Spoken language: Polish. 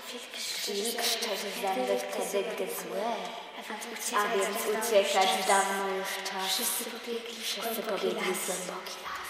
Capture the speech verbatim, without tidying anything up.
Wilk szczerzy zęby wtedy, gdy zły. A więc uciekać dawno już czas. Wszyscy pobiegli w głęboki las.